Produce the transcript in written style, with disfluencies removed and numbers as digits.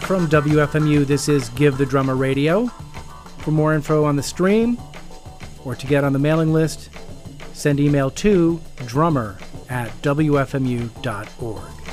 from WFMU. This is Give the Drummer Radio. For more info on the stream or to get on the mailing list, send email to drummer@wfmu.org.